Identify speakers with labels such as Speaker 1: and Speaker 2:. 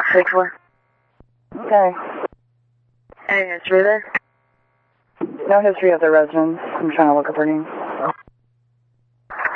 Speaker 1: Take 4.
Speaker 2: Okay.
Speaker 1: Any history there?
Speaker 2: No history of the residence. I'm trying to look up her name.